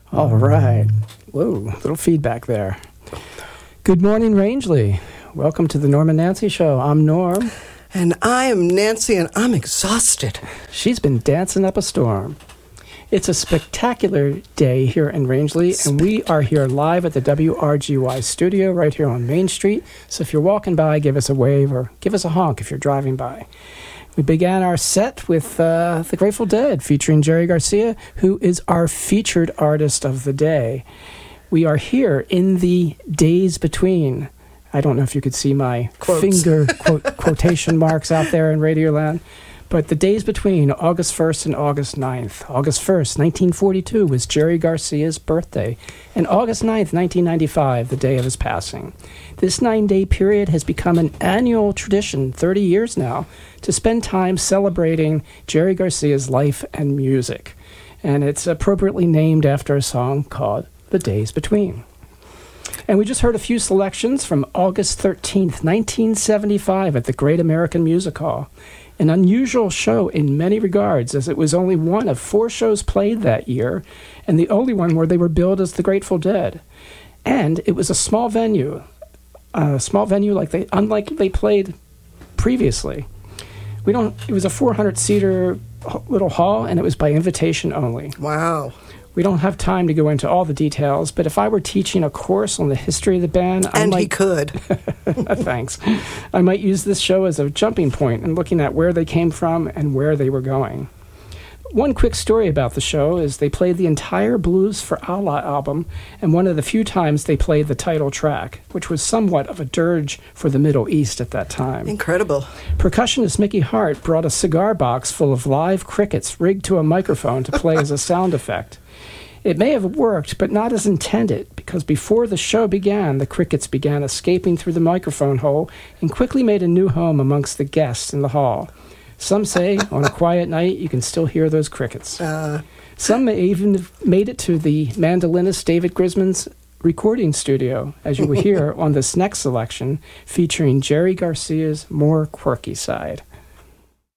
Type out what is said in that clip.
All right. Whoa, little feedback there. Good morning, Rangeley. Welcome to the Norm and Nancy Show. I'm Norm. And I am Nancy, and I'm exhausted. She's been dancing up a storm. It's a spectacular day here in Rangeley, and we are here live at the WRGY studio right here on Main Street. So if you're walking by, give us a wave or give us a honk if you're driving by. We began our set with the Grateful Dead featuring Jerry Garcia, who is our featured artist of the day. We are here in the days between. I don't know if you could see my finger quotation marks out there in Radioland. But the days between August 1st and August 9th. August 1st, 1942 was Jerry Garcia's birthday, and August 9th, 1995, the day of his passing. This 9-day period has become an annual tradition, 30 years now, to spend time celebrating Jerry Garcia's life and music. And it's appropriately named after a song called The Days Between. And we just heard a few selections from August 13th, 1975 at the Great American Music Hall. An unusual show in many regards, as it was only one of 4 shows played that year, and the only one where they were billed as the Grateful Dead. And it was a small venue unlike they played previously. It was a 400-seater little hall, and it was by invitation only. Wow. We don't have time to go into all the details, but if I were teaching a course on the history of the band... he could. Thanks. I might use this show as a jumping point in looking at where they came from and where they were going. One quick story about the show is they played the entire Blues for Allah album, and one of the few times they played the title track, which was somewhat of a dirge for the Middle East at that time. Incredible. Percussionist Mickey Hart brought a cigar box full of live crickets rigged to a microphone to play as a sound effect. It may have worked, but not as intended, because before the show began, the crickets began escaping through the microphone hole and quickly made a new home amongst the guests in the hall. Some say, on a quiet night, you can still hear those crickets. Some may even have made it to the mandolinist David Grisman's recording studio, as you will hear on this next selection, featuring Jerry Garcia's more quirky side.